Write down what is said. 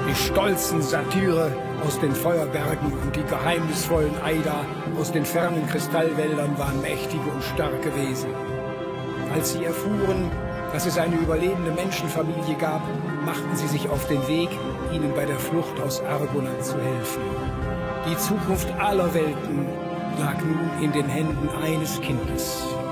Die stolzen Satyre aus den Feuerbergen und die geheimnisvollen Eider aus den fernen Kristallwäldern waren mächtige und starke Wesen. Als sie erfuhren, dass es eine überlebende Menschenfamilie gab, machten sie sich auf den Weg, ihnen bei der Flucht aus Argonath zu helfen. Die Zukunft aller Welten lag nun in den Händen eines Kindes.